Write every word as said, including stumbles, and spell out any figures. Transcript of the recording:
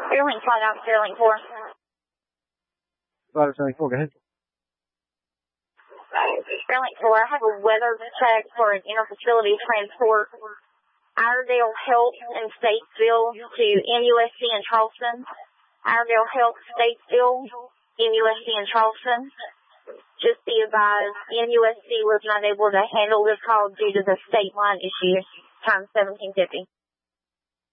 Airlink flight out, Airlink four. Flight out Airlink four, go ahead. Airlink four, I have a weather check for an interfacility transport. Iredale Health in Statesville to N U S C in Charleston. Iredale Health, Statesville, N U S C in Charleston. Just be advised, N U S C was not able to handle this call due to the state line issue. Time seventeen fifty.